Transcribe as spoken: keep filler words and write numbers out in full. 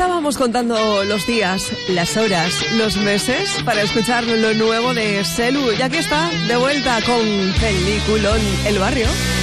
vamos contando los días, las horas, los meses para escuchar lo nuevo de Selu. Y aquí está, de vuelta con peliculón El Barrio.